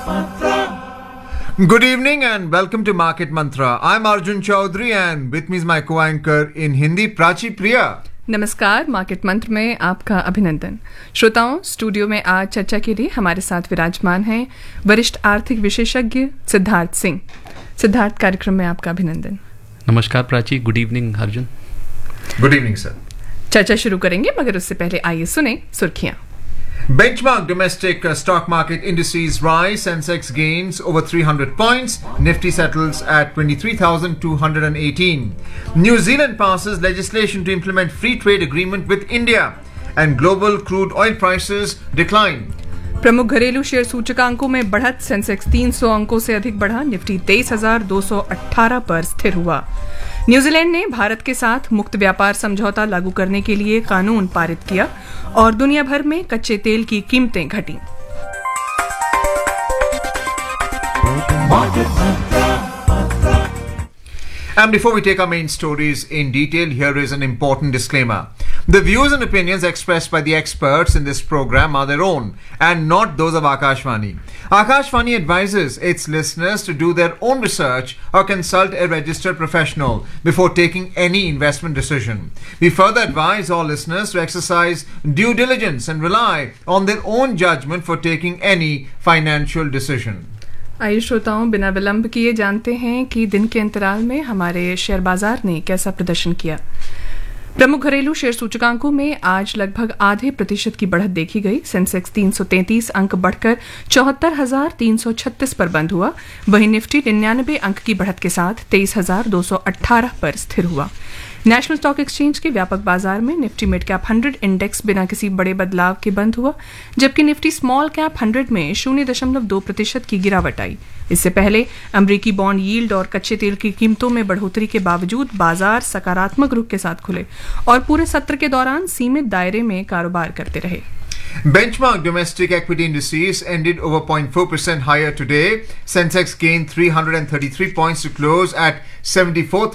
Good evening and welcome to Market Mantra. I'm Arjun Chaudhary and with me is my co-anchor in Hindi, Prachi Priya. नमस्कार, market मंत्र में आपका अभिनंदन। श्रोताओं, studio में आज चर्चा के लिए हमारे साथ विराजमान हैं वरिष्ठ आर्थिक विशेषज्ञ सिद्धार्थ सिंह। सिद्धार्थ, कार्यक्रम में आपका अभिनंदन। नमस्कार Prachi, good evening Arjun. Good evening, sir. चर्चा शुरू करेंगे, मगर उससे पहले आइए सुने सुर्खियां। Benchmark domestic stock market indices rise, Sensex gains over 300 points, Nifty settles at 23,218. New Zealand passes legislation to implement free trade agreement with India and global crude oil prices decline. प्रमुख घरेलू शेयर सूचकांकों में बढ़त, Sensex 300 अंकों से अधिक बढ़ा, Nifty 23,218 पर स्थिर हुआ। न्यूजीलैंड ने भारत के साथ मुक्त व्यापार समझौता लागू करने के लिए कानून पारित किया और दुनिया भर में कच्चे तेल की कीमतें घटी। And before we take our main stories in detail, here is an important disclaimer. The views and opinions expressed by the experts in this program are their own and not those of Akashvani. Akashvani advises its listeners to do their own research or consult a registered professional before taking any investment decision. We further advise all listeners to exercise due diligence and rely on their own judgment for taking any financial decision. आइए श्रोताओं, बिना विलंब किए जानते हैं कि दिन के अंतराल में हमारे शेयर बाजार ने कैसा प्रदर्शन किया। प्रमुख घरेलू शेयर सूचकांकों में आज लगभग आधे प्रतिशत की बढ़त देखी गई। सेंसेक्स 333 अंक बढ़कर 74,336 पर बंद हुआ। वहीं निफ्टी 99 अंक की बढ़त के साथ 23,218 पर स्थिर हुआ। नेशनल स्टॉक एक्सचेंज के व्यापक बाजार में निफ्टी मिड कैप 100 इंडेक्स बिना किसी बड़े बदलाव के बंद हुआ, जबकि निफ्टी स्मॉल कैप 100 में 0.2% की गिरावट आई। इससे पहले अमेरिकी बॉन्ड यील्ड और कच्चे तेल की कीमतों में बढ़ोतरी के बावजूद बाजार सकारात्मक रुख के साथ खुले और पूरे सत्र के दौरान सीमित दायरे में कारोबार करते रहे। Benchmark domestic equity indices ended over 0.4% higher today. Sensex gained 333 points to close at 74,000.